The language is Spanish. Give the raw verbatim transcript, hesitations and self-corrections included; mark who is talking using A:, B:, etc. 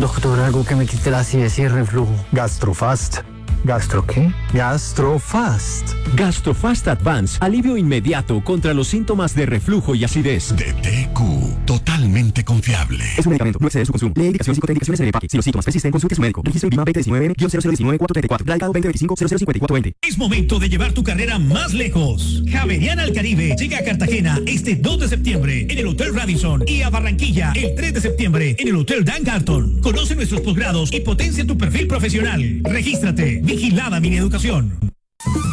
A: toca tomar algo que me quite la acidez y el reflujo.
B: Gastrofast. ¿Gastro qué? Gastrofast.
C: Gastrofast Advance, alivio inmediato contra los síntomas de reflujo y acidez.
D: De T Q, totalmente confiable.
E: Es un medicamento, no excede su consumo. Lee indicaciones y contraindicaciones en el empaque. Si los síntomas persisten, consulte a su médico. Registro INVIMA veinte diecinueve N cero cero uno nueve cuatro tres cuatro. Radicado veinte veinticinco cero cero cincuenta y cuatro veinte.
F: Es momento de llevar tu carrera más lejos. Javeriana al Caribe llega a Cartagena este dos de septiembre en el Hotel Radisson y a Barranquilla el tres de septiembre en el Hotel Dan Carton. Conoce nuestros posgrados y potencia tu perfil profesional. Regístrate. Vigilada Mi Educación.